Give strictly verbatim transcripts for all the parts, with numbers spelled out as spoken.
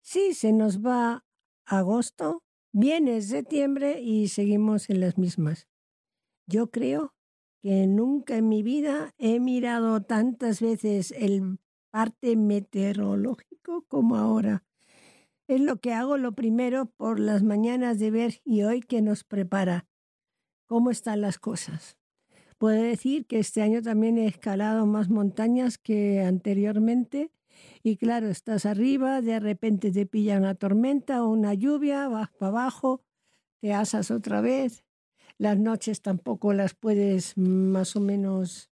Sí, se nos va agosto, viene septiembre y seguimos en las mismas. Yo creo que nunca en mi vida he mirado tantas veces el parte meteorológico como ahora. Es lo que hago lo primero por las mañanas de ver y hoy que nos prepara, cómo están las cosas. Puedo decir que este año también he escalado más montañas que anteriormente y claro, estás arriba, de repente te pilla una tormenta o una lluvia, vas para abajo, te asas otra vez. Las noches tampoco las puedes más o menos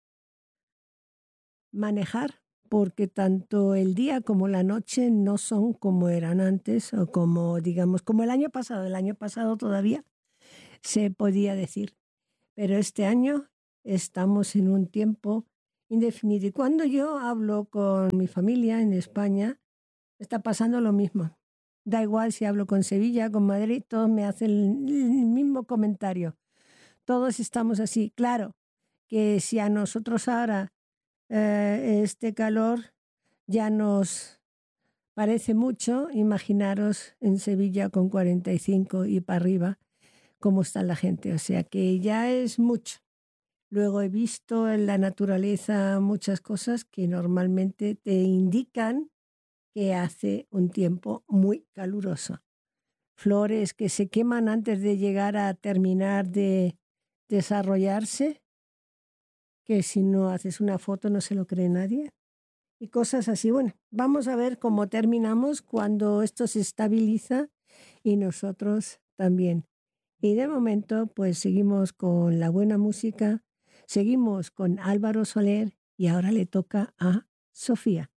manejar porque tanto el día como la noche no son como eran antes o como, digamos, como el año pasado. El año pasado todavía se podía decir, pero este año estamos en un tiempo indefinido. Y cuando yo hablo con mi familia en España, está pasando lo mismo. Da igual si hablo con Sevilla, con Madrid, todos me hacen el mismo comentario. Todos estamos así. Claro que si a nosotros ahora eh, este calor ya nos parece mucho, imaginaros en Sevilla con cuarenta y cinco y para arriba cómo está la gente. O sea que ya es mucho. Luego he visto en la naturaleza muchas cosas que normalmente te indican que hace un tiempo muy caluroso. Flores que se queman antes de llegar a terminar de desarrollarse, que si no haces una foto no se lo cree nadie. Y cosas así. Bueno, vamos a ver cómo terminamos cuando esto se estabiliza y nosotros también. Y de momento, pues seguimos con la buena música, seguimos con Álvaro Soler y ahora le toca a Sofía.